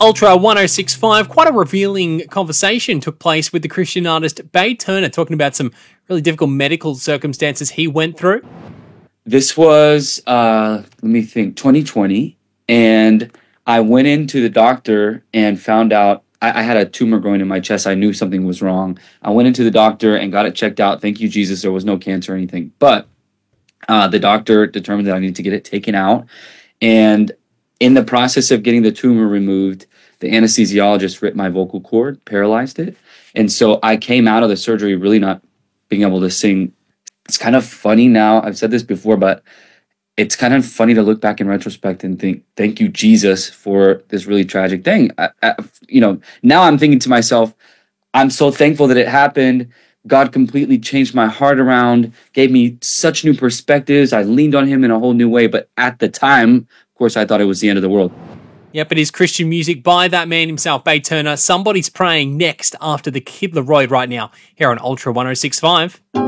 Ultra 1065, quite a revealing conversation took place with the Christian artist Bay Turner, talking about some really difficult medical circumstances he went through. This was, 2020. And I went into the doctor and found out I had a tumor growing in my chest. I knew something was wrong. I went into the doctor and got it checked out. Thank you, Jesus. There was no cancer or anything. But the doctor determined that I needed to get it taken out. And in the process of getting the tumor removed, the anesthesiologist ripped my vocal cord, paralyzed it. And so I came out of the surgery really not being able to sing. It's kind of funny now. I've said this before, but it's kind of funny to look back in retrospect and think, thank you, Jesus, for this really tragic thing. Now I'm thinking to myself, I'm so thankful that it happened. God completely changed my heart around, gave me such new perspectives. I leaned on him in a whole new way. But at the time, of course, I thought it was the end of the world. Yep, it is Christian music by that man himself, Bay Turner. Somebody's praying next after the Kid Leroy right now here on Ultra 1065.